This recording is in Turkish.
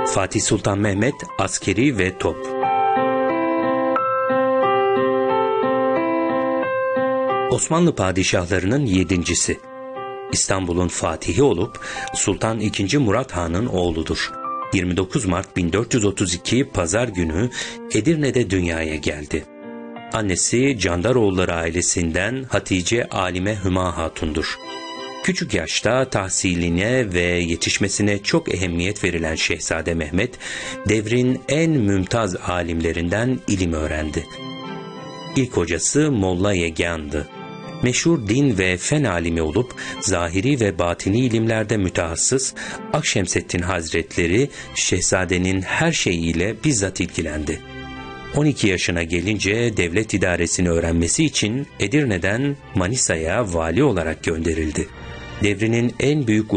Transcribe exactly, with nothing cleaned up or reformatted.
Fatih Sultan Mehmet Askeri ve Top. Osmanlı padişahlarının yedincisi. İstanbul'un fatihi olup Sultan ikinci. Murat Han'ın oğludur. yirmi dokuz Mart bin dört yüz otuz iki Pazar günü Edirne'de dünyaya geldi. Annesi Candaroğulları ailesinden Hatice Alime Hüma Hatun'dur. Küçük yaşta tahsiline ve yetişmesine çok ehemmiyet verilen Şehzade Mehmet, devrin en mümtaz alimlerinden ilim öğrendi. İlk hocası Molla Yegan'dı. Meşhur din ve fen alimi olup zahiri ve batini ilimlerde mütehassıs Akşemseddin Hazretleri Şehzadenin her şeyiyle bizzat ilgilendi. on iki yaşına gelince devlet idaresini öğrenmesi için Edirne'den Manisa'ya vali olarak gönderildi. Devrinin en büyük